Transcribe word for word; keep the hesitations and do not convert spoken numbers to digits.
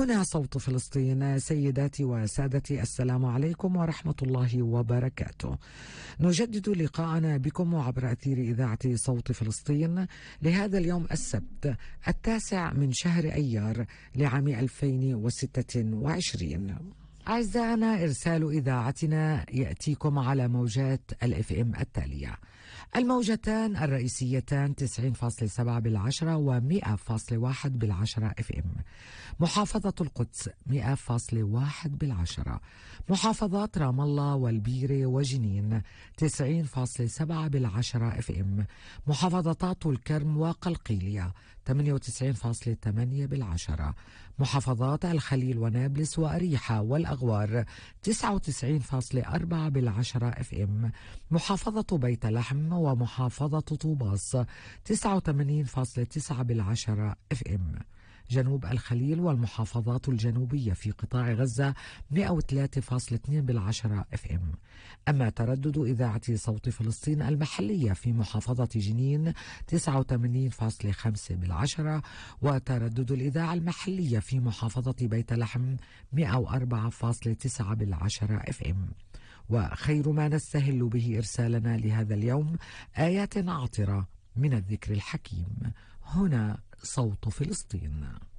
هنا صوت فلسطين. سيداتي وسادتي، السلام عليكم ورحمة الله وبركاته. نجدد لقاءنا بكم عبر أثير إذاعة صوت فلسطين لهذا اليوم السبت التاسع من شهر أيار لعام ألفين وستة وعشرين. أعزائنا، إرسال إذاعتنا يأتيكم على موجات الإف إم التالية: الموجتان الرئيسيتان تسعين فاصلة سبعة بالعشرة ومئة فاصلة واحد بالعشرة إف إم، محافظة القدس مئة فاصلة واحد بالعشرة، محافظات رام الله والبيرة وجنين تسعين فاصلة سبعة بالعشرة إف إم، محافظات الكرم وقلقيلية ثمانية وتسعين فاصلة ثمانية بالعشرة، محافظات الخليل ونابلس وأريحة والأغوار تسعة وتسعين فاصلة أربعة بالعشرة إف إم، محافظة بيت لحم ومحافظة طوباس تسعة وثمانين فاصلة تسعة بالعشرة إف إم، جنوب الخليل والمحافظات الجنوبية في قطاع غزة مئة وثلاثة فاصلة اثنين بالعشرة إف إم. أما تردد إذاعة صوت فلسطين المحلية في محافظة جنين تسعة وثمانين فاصلة خمسة بالعشرة، وتردد الإذاعة المحلية في محافظة بيت لحم مئة وأربعة فاصلة تسعة بالعشرة إف إم. وخير ما نستهل به إرسالنا لهذا اليوم آيات عاطرة من الذكر الحكيم. هنا صوت فلسطين.